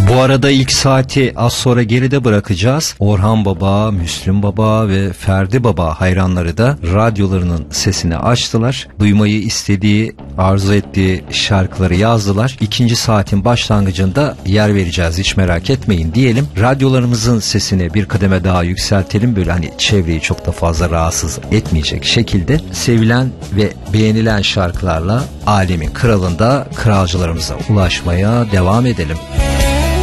Bu arada ilk saati az sonra geride bırakacağız. Orhan Baba, Müslüm Baba ve Ferdi Baba hayranları da radyolarının sesini açtılar. Duymayı istediği, arzu ettiği şarkıları yazdılar. İkinci saatin başlangıcında yer vereceğiz, hiç merak etmeyin diyelim. Radyolarımızın sesini bir kademe daha yükseltelim. Böyle hani çevreyi çok da fazla rahatsız etmeyecek şekilde sevilen ve beğenilen şarkılarla alemin kralında kralcılarımıza ulaşmaya devam edelim.